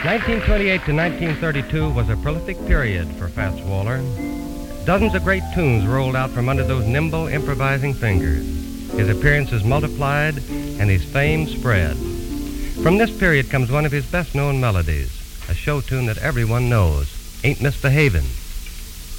1928 to 1932 was a prolific period for Fats Waller. Dozens of great tunes rolled out from under those nimble, improvising fingers. His appearances multiplied and his fame spread. From this period comes one of his best-known melodies, a show tune that everyone knows, Ain't Misbehavin'.